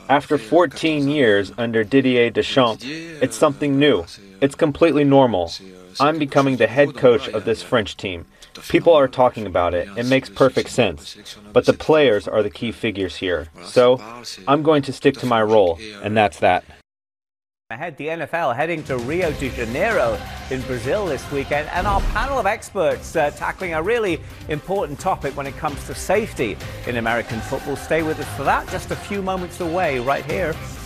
After 14 years under Didier Deschamps, it's something new. It's completely normal. I'm becoming the head coach of this French team. People are talking about it. It makes perfect sense. But the players are the key figures here. So, I'm going to stick to my role, and that's that. Ahead, the NFL heading to Rio de Janeiro in Brazil this weekend, and our panel of experts tackling a really important topic when it comes to safety in American football. Stay with us for that, just a few moments away right here